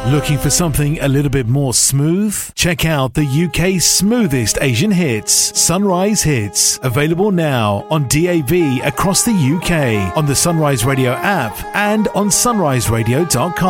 Looking for something a little bit more smooth? Check out the UK's smoothest Asian hits, Sunrise Hits. Available now on DAB across the UK, on the Sunrise Radio app and on sunriseradio.com.